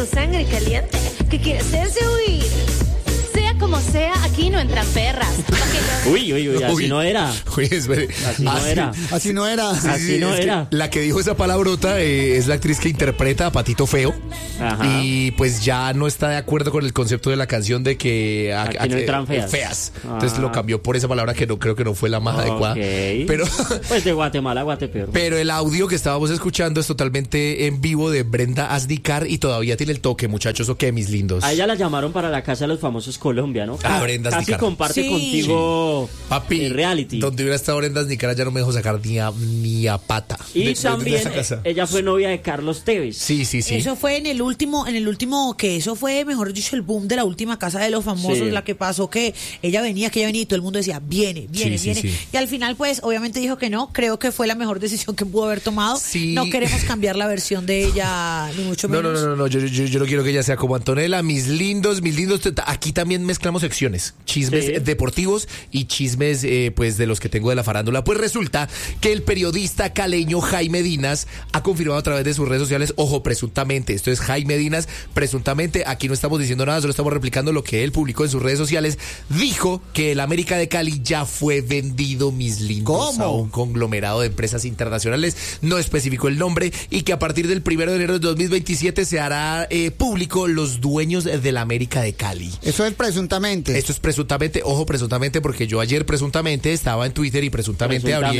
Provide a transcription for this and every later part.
su sangre caliente que quiere hacerse huir. Sea como sea, aquí no entran perras. Uy, así no era. Uy, Así no era. Así no era. Así no era. La que dijo esa palabrota es la actriz que interpreta a Patito Feo. Ajá. Y pues ya no está de acuerdo con el concepto de la canción de que Aquí no entran feas. Entonces lo cambió por esa palabra que no creo que no fue la más adecuada. Pero pues de Guatemala a Guatepeor. Pero el audio que estábamos escuchando es totalmente en vivo de Brenda Asnicar y todavía tiene el toque, muchachos, ¿o qué, mis lindos? A ella la llamaron para la Casa de los Famosos Colombia, ¿no? Brenda Casi Asnicar. comparte contigo Papi, el reality. Donde hubiera estado Brenda Asnicar ya no me dejó sacar ni a pata. Y también ella fue novia de Carlos Tevez. Sí. Eso fue en el último, que eso fue, mejor dicho, el boom de la última Casa de los Famosos, Sí. la que pasó que ella venía y todo el mundo decía, viene. Sí. Y al final, pues, obviamente dijo que no, creo que fue la mejor decisión que pudo haber tomado. Sí. No queremos cambiar la versión de ella, ni mucho menos. No, yo no quiero que ella sea como Antonella, mis lindos, aquí también mezclamos secciones, chismes deportivos y chismes pues de los que tengo de la farándula. Pues resulta que el periodista caleño Jaime Dinas ha confirmado a través de sus redes sociales, ojo, presuntamente, esto es Jaime Dinas, presuntamente, aquí no estamos diciendo nada, solo estamos replicando lo que él publicó en sus redes sociales, dijo que el América de Cali ya fue vendido, mis lindos, a un conglomerado de empresas internacionales, no especificó el nombre, y que a partir del 1 de enero de 2027 se hará público los dueños de la América de Cali. Eso es presuntamente. Esto es presuntamente, ojo, presuntamente, porque yo ayer presuntamente estaba en Twitter y presuntamente abrí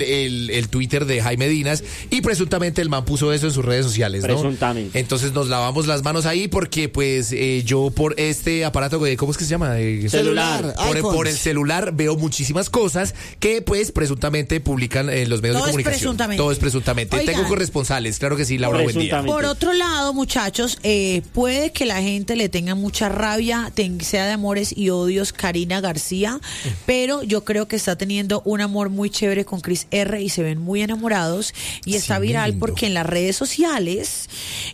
el Twitter de Jaime Dinas y presuntamente el man puso eso en sus redes sociales, ¿no? Presuntamente. Entonces nos lavamos las manos ahí porque pues yo por este aparato, ¿cómo es que se llama? Celular. Por el celular veo muchísimas cosas que pues presuntamente publican los medios de comunicación. Todo es presuntamente. Oigan, tengo corresponsales, claro que sí, Laura, buen día. Por otro lado, muchachos, puede que la gente le tenga mucha rabia, sea de amores y odios Karina García, pero yo creo que está teniendo un amor muy chévere con Chris R y se ven muy enamorados y está viral porque en las redes sociales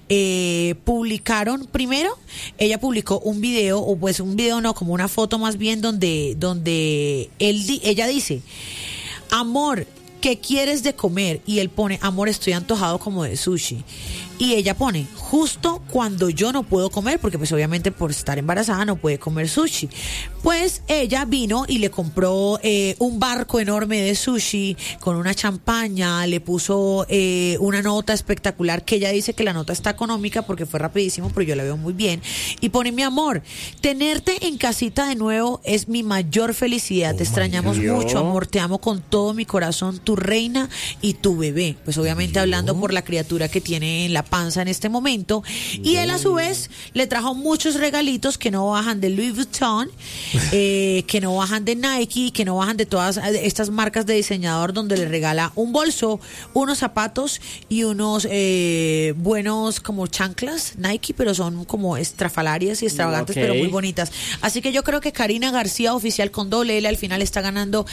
publicaron, primero, ella publicó un video, o pues un video no, como una foto más bien donde ella dice, amor, ¿qué quieres de comer? Y él pone, amor, estoy antojado como de sushi. Y ella pone, justo cuando yo no puedo comer, porque pues obviamente por estar embarazada no puede comer sushi. Pues ella vino y le compró un barco enorme de sushi con una champaña, le puso una nota espectacular, que ella dice que la nota está económica porque fue rapidísimo, pero yo la veo muy bien. Y pone, mi amor, tenerte en casita de nuevo es mi mayor felicidad. Te extrañamos mucho, amor, te amo con todo mi corazón, tu reina y tu bebé. Pues obviamente hablando por la criatura que tiene en la panza en este momento. Y él a su vez le trajo muchos regalitos que no bajan de Louis Vuitton, que no bajan de Nike, que no bajan de todas estas marcas de diseñador, donde le regala un bolso, unos zapatos y unos buenos como chanclas Nike, pero son como estrafalarias y extravagantes, pero muy bonitas. Así que yo creo que Karina García, oficial con doble L, al final está ganando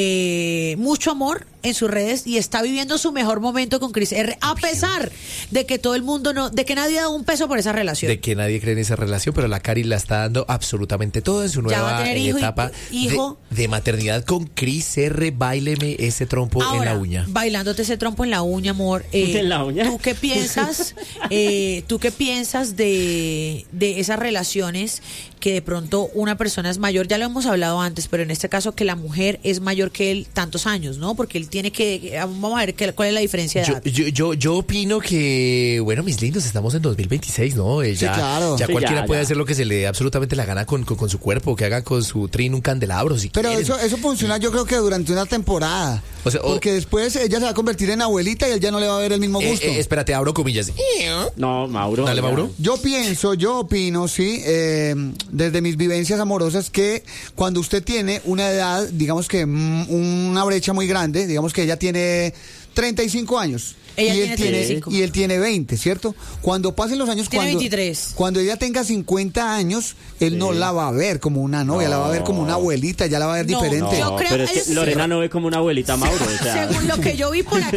mucho amor en sus redes y está viviendo su mejor momento con Chris R, a pesar de que todo el mundo de que nadie ha dado un peso por esa relación. De que nadie cree en esa relación, pero la Cari la está dando absolutamente todo en su nueva etapa de maternidad con Chris R. Báileme ese trompo en la uña. Bailándote ese trompo en la uña, amor. ¿En la uña? ¿Tú qué piensas? ¿Tú qué piensas de esas relaciones que de pronto una persona es mayor? Ya lo hemos hablado antes, pero en este caso que la mujer es mayor que él tantos años, ¿no? Porque él tiene que, vamos a ver cuál es la diferencia de edad. Yo opino que, bueno, mis lindos, estamos en 2026, ¿no? Ya, claro. Ya cualquiera puede hacer lo que se le dé absolutamente la gana con su cuerpo, que haga con su trin un candelabro, si pero quieren. Eso funciona, yo creo que durante una temporada. O sea, porque después ella se va a convertir en abuelita y él ya no le va a ver el mismo gusto. Espérate, abro comillas. No, Mauro. Dale, Mauro. Yo opino, sí, desde mis vivencias amorosas, que cuando usted tiene una edad, digamos que una brecha muy grande, digamos que ella tiene 35 años. Ella tiene 35. Y él tiene 20, ¿cierto? Cuando pasen los años, tiene 23. Cuando ella tenga 50 años, él no la va a ver como una novia, la va a ver como una abuelita, ya la va a ver diferente. Yo creo pero es que Lorena no ve como una abuelita, Mauro. O sea. Según lo que yo vi por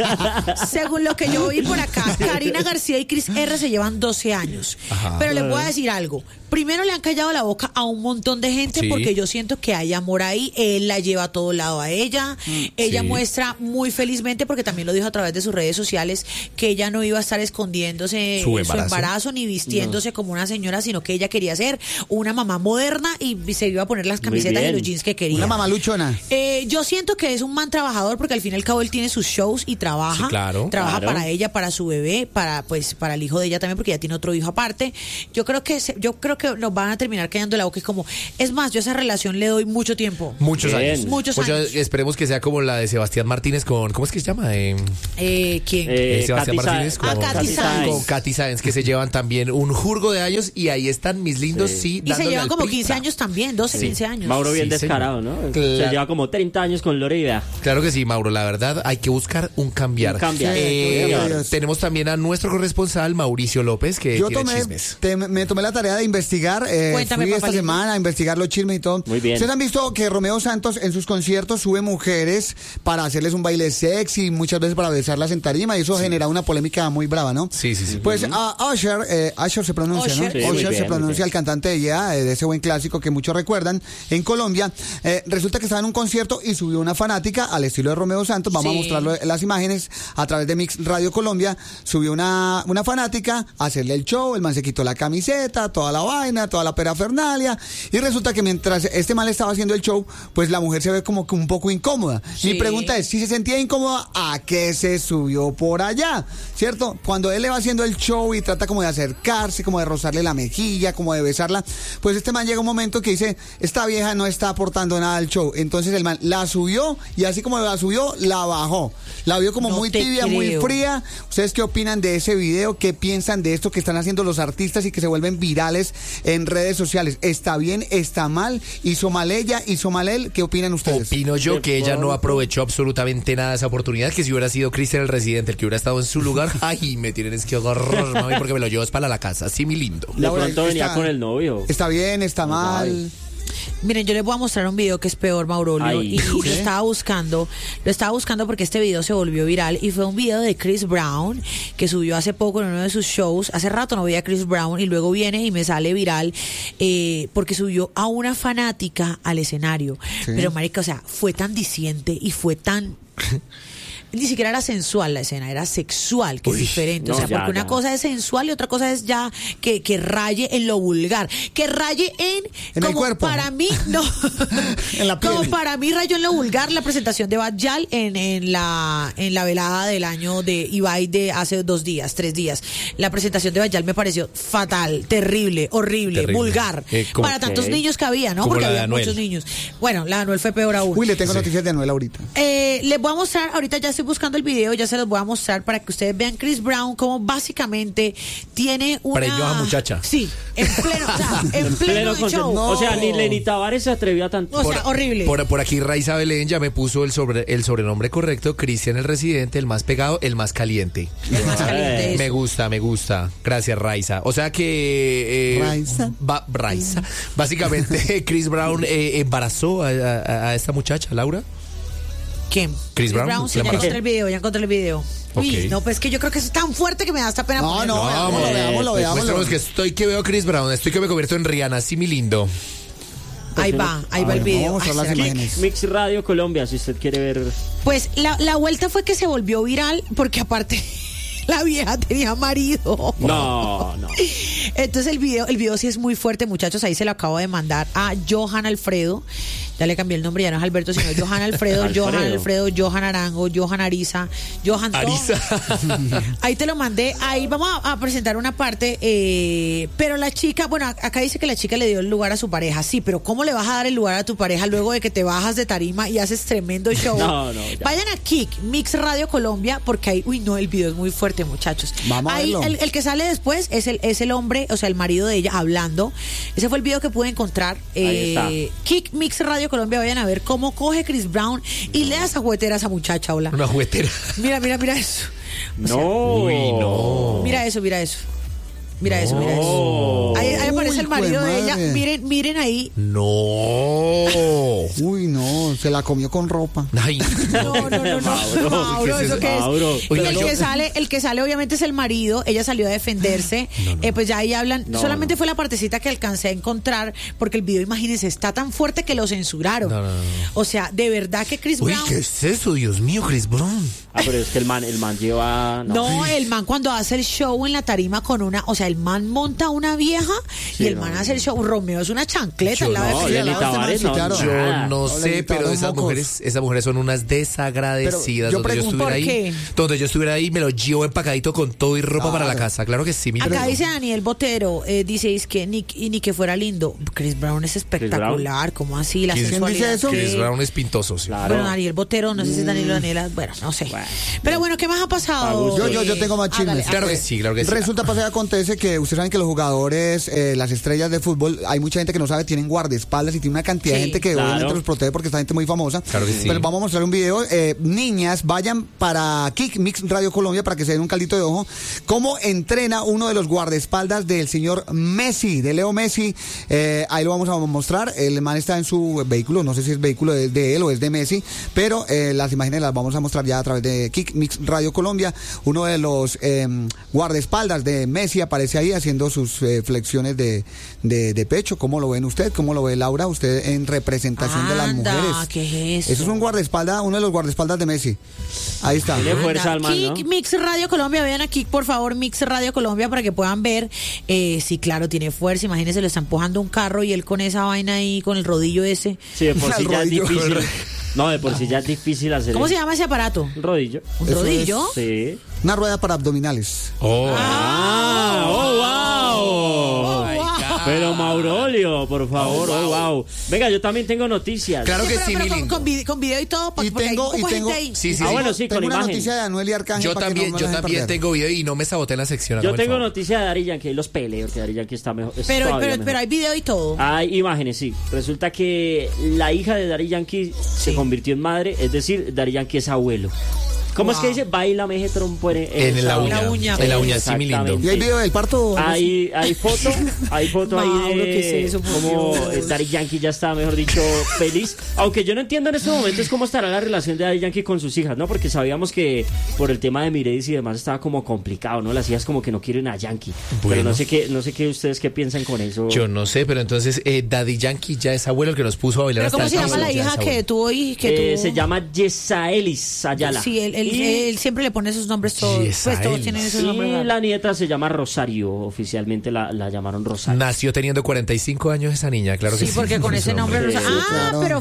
acá, Karina García y Chris R se llevan 12 años. Ajá. Pero les voy a decir algo. Primero le han callado la boca a un montón de gente porque yo siento que hay amor ahí. Él la lleva a todo lado a ella. Ella muestra muy felizmente, porque también lo dijo a través de sus redes redes sociales que ella no iba a estar escondiéndose Su su embarazo ni vistiéndose como una señora, sino que ella quería ser una mamá moderna y se iba a poner las camisetas y bien. los jeans que quería. Una mamá luchona. Yo siento que es un man trabajador porque al fin y al cabo él tiene sus shows y trabaja. Sí, claro. Trabaja Claro. para ella, para su bebé, para el hijo de ella también, porque ella tiene otro hijo aparte. Yo creo que nos van a terminar callando la boca. Es como, es más, yo a esa relación le doy mucho tiempo. Muchos Bien. años. Muchos años. Esperemos que sea como la de Sebastián Martínez con... ¿Cómo es que se llama? ¿Quién? Sebastián Katy Martínez Sáenz. con, Katy Sáenz. con Katy Sáenz, que se llevan también un jurgo de años y ahí están mis lindos, sí, Y se dándole llevan al como pri, 15 tra. años también, 12, 15 años. Mauro bien Sí, descarado, señor. ¿no? Claro. Se lleva como 30 años con Lorida. Claro que sí, Mauro, la verdad hay que buscar un cambiar. Un cambiar. Dios. Tenemos también a nuestro corresponsal Mauricio López, que Yo tiene chismes. me tomé la tarea de investigar, Cuéntame, fui esta papalito. semana a investigar los chismes y todo. Muy bien. Ustedes han visto que Romeo Santos en sus conciertos sube mujeres para hacerles un baile sexy, muchas veces para besarlas en tarima, y eso genera una polémica muy brava, ¿no? Sí. Pues a Usher se pronuncia, Usher. ¿no? Sí, muy Usher bien, se pronuncia, muy bien. el cantante de Yeah, de ese buen clásico que muchos recuerdan, en Colombia. Resulta que estaba en un concierto y subió una fanática al estilo de Romeo Santos. Vamos Sí. a mostrarlo las imágenes a través de Mix Radio Colombia. Subió una fanática a hacerle el show, el man se quitó la camiseta, toda la vaina, toda la parafernalia, y resulta que mientras este man le estaba haciendo el show, pues la mujer se ve como que un poco incómoda. Sí. Mi pregunta es, si se sentía incómoda, ¿a qué se subió por allá? ¿Cierto? Cuando él le va haciendo el show y trata como de acercarse, como de rozarle la mejilla, como de besarla, pues este man llega un momento que dice, esta vieja no está aportando nada al show. Entonces el man la subió y así como la subió, la bajó. La vio como No muy te tibia, muy creo. fría. ¿Ustedes qué opinan de ese video? ¿Qué piensan de esto que están haciendo los artistas y que se vuelven virales en redes sociales? ¿Está bien? ¿Está mal? ¿Hizo mal ella? ¿Hizo mal él? ¿Qué opinan ustedes? Opino yo De que ella no pronto. aprovechó absolutamente nada de esa oportunidad, que si hubiera sido Cristian el residente el que hubiera estado en su lugar, ay, me tienen es que agarrar, mami, porque me lo llevo para la casa, así mi lindo. De Laura, pronto venía está- con el novio. ¿Está bien? ¿Está mal? Miren, yo les voy a mostrar un video que es peor, Maurolio, Ay, y lo ¿qué? estaba buscando porque este video se volvió viral y fue un video de Chris Brown que subió hace poco en uno de sus shows. Hace rato no veía a Chris Brown y luego viene y me sale viral porque subió a una fanática al escenario. Sí. Pero marica, o sea, fue tan diciente y fue tan... Ni siquiera era sensual la escena, era sexual, que Uy, es diferente. O no, sea, ya, porque una ya. cosa es sensual y otra cosa es ya que raye en lo vulgar. Que raye En el como cuerpo. para mí, no. En la piel. Como para mí rayó en lo vulgar la presentación de Bad Gyal en la velada del año de Ibai de hace 3 días. La presentación de Bad Gyal me pareció fatal, terrible, horrible, Terrible. vulgar. ¿Cómo? Para tantos Ok. niños que había, ¿no? Como Porque la de había Anuel. muchos niños. Bueno, la de Anuel fue peor aún. Uy, le tengo noticias de Anuel ahorita. Les voy a mostrar, ahorita ya estoy buscando el video, ya se los voy a mostrar para que ustedes vean Chris Brown como básicamente tiene una... Preñó a muchacha. Sí, en pleno, o sea, en pleno show. O sea, ni Lenny Tavares se atrevió a tanto. O sea, horrible. Por aquí Raiza Belén ya me puso el sobrenombre correcto, Cristian el residente, el más pegado, el más caliente. El más caliente es. Me gusta. Gracias, Raiza. O sea que... Raiza. Raiza. Básicamente, Chris Brown embarazó a esta muchacha, Laura. ¿Quién? Chris Brown, Sí, la ya embarazó. encontré el video. Uy, Ok. no, pues que yo creo que es tan fuerte que me da hasta pena. No, ponerlo. no, veámoslo. Muéstranos que estoy que veo a Chris Brown, estoy que me convierto en Rihanna, así mi lindo. Ahí va el bueno, video. vamos a Ay, las ¿será que- imágenes. Mix Radio Colombia, si usted quiere ver. Pues la vuelta fue que se volvió viral porque aparte la vieja tenía marido. No. Entonces el video sí es muy fuerte, muchachos. Ahí se lo acabo de mandar a Johan Alfredo. Ya le cambié el nombre, ya no es Alberto, sino Johan Alfredo, Johan Alfredo, Johan Arango, Johan Ariza, Johan todo. Ariza. Ahí te lo mandé. Ahí vamos a presentar una parte. Pero la chica, bueno, acá dice que la chica le dio el lugar a su pareja. Sí, pero ¿cómo le vas a dar el lugar a tu pareja luego de que te bajas de tarima y haces tremendo show? No, ya. Vayan a Kik, Mix Radio Colombia, porque ahí, uy, no, el video es muy fuerte, muchachos. Vamos a Ahí verlo. el que sale después es el hombre, o sea, el marido de ella hablando. Ese fue el video que pude encontrar. Ahí está. Kik, Mix Radio Colombia, vayan a ver cómo coge Chris Brown y le da esa juguetera a esa muchacha, hola. Una juguetera. Mira eso. No. Uy, no. Mira eso. Mira eso, mira eso. Ahí aparece Uy, el marido de ella. madre. Miren ahí. No. Uy, no, se la comió con ropa. Ay, No. Mauro, ¿qué es ¿eso eso? qué es? Mauro. Oiga, Y yo- el que sale obviamente es el marido. Ella salió a defenderse. Pues ya ahí hablan. No, solamente fue la partecita que alcancé a encontrar porque el video, imagínense, está tan fuerte que lo censuraron. No. O sea, de verdad que Chris Uy, Brown. ¿qué es eso? Dios mío, Chris Brown. Pero es que el man lleva... No, el man cuando hace el show en la tarima con una, o sea, el man monta una vieja Sí, y el no. man hace el show. Romeo es una chancleta al Yo lado No, de Lenny al lado de Tavares, este man, no, sí, claro. Yo nada. no No, sé, le pero quitaron esas mocos. mujeres son unas desagradecidas. Pero yo donde yo pregunto, estuviera ¿por ahí, qué? donde yo estuviera ahí, me lo llevo empacadito con todo y ropa para la casa. Claro que sí, mi Acá perro. dice Daniel Botero, dice es que ni que fuera lindo. Chris Brown es espectacular, ¿cómo así? La ¿Quién sexualidad. dice eso? ¿qué? Chris Brown es pintoso, sí. Claro. Bueno, Daniel Botero, no sé si es Daniel o Daniela, bueno, no sé. Bueno. Pero bueno, ¿qué más ha pasado? Yo tengo más chismes. Claro que sí, claro que sí. Resulta, pasa y acontece que ustedes saben que los jugadores, las estrellas de fútbol, hay mucha gente que no sabe, tienen guardaespaldas y tiene una cantidad de Sí, gente que claro. obviamente los protege porque esta gente es muy famosa. Claro que sí. Pero vamos a mostrar un video. Niñas, vayan para Kick Mix Radio Colombia para que se den un caldito de ojo. Cómo entrena uno de los guardaespaldas del señor Messi, de Leo Messi. Ahí lo vamos a mostrar. El man está en su vehículo, no sé si es vehículo de él o es de Messi, pero las imágenes las vamos a mostrar ya a través de Kick Mix Radio Colombia. Uno de los guardaespaldas de Messi aparece ahí haciendo sus flexiones de pecho. ¿Cómo lo ven usted? ¿Cómo lo ve Laura? Usted en representación de las Anda, mujeres. ¿qué es eso? Eso es un guardaespaldas, uno de los guardaespaldas de Messi. Ahí está. Tiene fuerza al man, Kick ¿no? Mix Radio Colombia, vean aquí por favor Mix Radio Colombia para que puedan ver. Sí, claro, tiene fuerza. Imagínense, lo está empujando un carro y él con esa vaina ahí, con el rodillo ese. Sí, de por sí El ya es rodillo. difícil. No, de por sí ya es difícil hacer ¿Cómo se eso. llama ese aparato? Un rodillo. ¿Un Eso rodillo? Sí. Una rueda para abdominales. Oh. ¡Oh, wow! wow. Pero Maurolio, por favor, oh, wow. Venga, yo también tengo noticias. Claro que pero, sí, pero mi lindo. con video y todo, Y porque tengo- hay y poca tengo- gente ahí. Sí, sí, Ah, sí. bueno, sí, Tengo con una imagen. noticia de Anuel y Arcángel. Yo para que también, no me yo la dejen también perder. tengo video y no me saboté en la sección. Yo hágame el tengo favor. noticia de Daddy Yankee, los peleo, porque Daddy Yankee está mejor. es Pero todavía mejor. hay video y todo. Hay imágenes, sí. Resulta que la hija de Daddy Yankee se convirtió en madre, es decir, Daddy Yankee es abuelo. ¿Cómo es que dice? Baila meje trompo en En la uña. En la uña, sí, mi lindo. ¿Y hay video del parto? Hay foto Mauro, ahí de ¿qué es eso, por como Dios? Daddy Yankee ya está, mejor dicho, feliz. Aunque yo no entiendo en estos momentos cómo estará la relación de Daddy Yankee con sus hijas, ¿no? Porque sabíamos que por el tema de Miredis y demás estaba como complicado, ¿no? Las hijas como que no quieren a Yankee. Pero Bueno. no sé qué ustedes qué piensan con eso. Yo no sé, pero entonces Daddy Yankee ya es abuelo, el que nos puso a bailar ¿Pero hasta cómo el se llama piso, la ya hija es que abuelo. tuvo y que tuvo? Se llama Yesaelis Ayala. Sí, Y- él siempre le pone esos nombres todos. Pues todos Yesaelis. tienen esos Y nombres. raros. la nieta se llama Rosario, oficialmente la llamaron Rosario. Nació teniendo 45 años esa niña, claro que sí. Sí, porque con ese nombre. Sí, Ah, claro. pero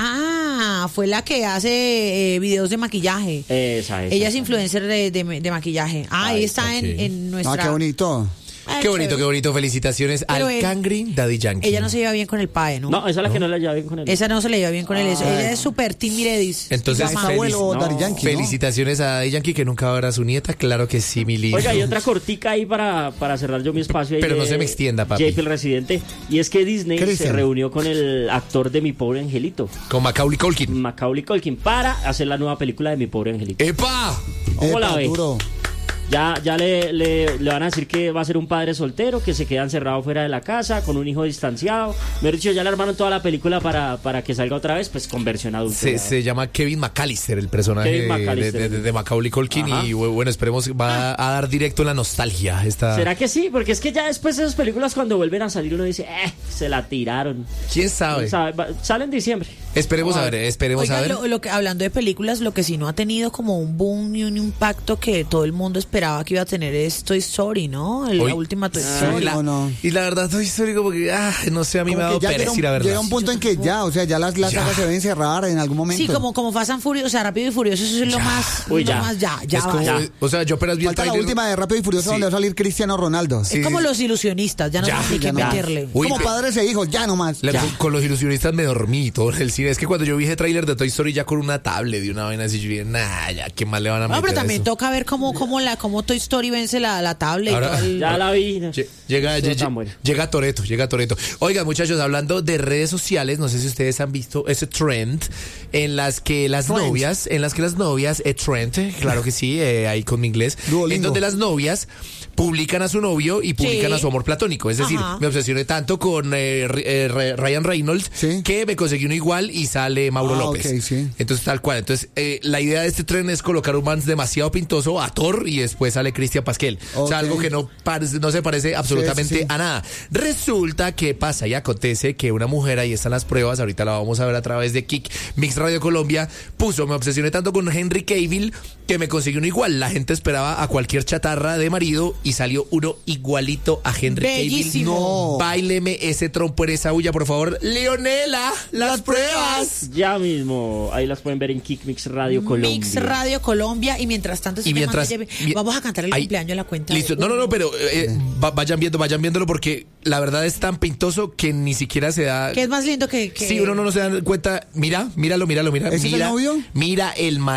fue la que hace videos de maquillaje. Esa. Ella es influencer de maquillaje. Ah, ahí está ok. en nuestra. Ah, qué bonito. Ah, Qué bonito, chévere. qué bonito. Felicitaciones Pero al él- Cangri Daddy Yankee. Ella no se lleva bien con el PAE, ¿no? No, esa es la que no la lleva bien con él. Esa no se le lleva bien con él. Ella es súper Team Miredis. Entonces, Es Mamá. abuelo No. Daddy Yankee, ¿no? Felicitaciones a Daddy Yankee que nunca va a ver a su nieta. Claro que sí, mi lindo. Oiga, hay otra cortica ahí para cerrar yo mi espacio. Ahí Pero de no se me extienda, papi. JP el Residente. Y es que Disney ¿Qué se dicen? reunió con el actor de Mi Pobre Angelito, Con Macaulay Culkin. Macaulay Culkin, para hacer la nueva película de Mi Pobre Angelito. ¡Epa! ¿Cómo la Epa, ve? duro. Ya le van a decir que va a ser un padre soltero, que se queda encerrado fuera de la casa, con un hijo distanciado. Me he dicho, ya le armaron toda la película para que salga otra vez, pues con versión adulta. Se llama Kevin McAllister, el personaje Kevin McAllister. de Macaulay Culkin. Ajá. Y bueno, esperemos va a dar directo en la nostalgia. ¿Será que sí? Porque es que ya después de esas películas, cuando vuelven a salir, uno dice, se la tiraron. ¿Quién sabe? Sale en diciembre. Esperemos a ver, esperemos Oiga, a ver. lo que, hablando de películas, lo que sí no ha tenido como un boom y un impacto que todo el mundo esperaba que iba a tener es Toy Story, ¿no? Hoy- La última Toy Sí, Story. no. Y la verdad, Toy Story como que, no sé, a mí me ha dado Como que ya pereza ir a verla. llega un punto en que ya, o sea, ya las Ya. sagas se deben cerrar en algún momento. Sí, como Fast and Furious, o sea, Rápido y Furioso, eso es lo más. Uy, lo ya. más ya Es como, va. o sea, yo apenas vi el Falta la tráiler. última de Rápido y Furioso Sí. donde va a salir Cristiano Ronaldo. Sí. Es como los ilusionistas, ya no Ya, sé ni ya qué no. meterle. Uy, Como pe- padres e hijos, ya nomás. Con los ilusionistas me dormí todo en el cine. Es que cuando yo vi ese tráiler de Toy Story ya con una tablet de una vaina así, yo dije, ya, ¿qué más le van a meter No, pero a también eso? toca ver cómo Toy Story vence la tablet y Ahora- todo el- Ya la vi. Llega Eso está bueno. Toretto. Oiga, muchachos, hablando de redes sociales, no sé si ustedes han visto ese trend en las que las novias, trend, claro que sí, ahí con mi inglés, Duolingo. en donde las novias publican a su novio y publican Sí. a su amor platónico. Es decir, Ajá. me obsesioné tanto con Ryan Reynolds Sí. que me conseguí uno igual y sale Mauro López. ok, sí. Entonces, tal cual. Entonces, la idea de este tren es colocar un man demasiado pintoso a Thor y después sale Christian Pasquel. O sea, Ok. algo que no se parece absolutamente sí. a nada. Resulta que pasa y acontece que una mujer, ahí están las pruebas, ahorita la vamos a ver a través de Kick Mix Radio Colombia, puso, me obsesioné tanto con Henry Cavill que me conseguí uno igual. La gente esperaba a cualquier chatarra de marido y salió uno igualito a Henry Bellísimo. Cavill. No. Báileme ese trompo en esa bulla, por favor. Leonela, las pruebas. Ya mismo, ahí las pueden ver en Kick Mix Radio Colombia. Mix Radio Colombia y mientras tanto Y mientras vamos a cantar el Ay, cumpleaños en la cuenta. Listo. de- No, pero vayan viéndolo porque la verdad es tan pintoso que ni siquiera se da. Que es más lindo que... Sí, uno no se da cuenta. Míralo. ¿Ese es el novio? Mira el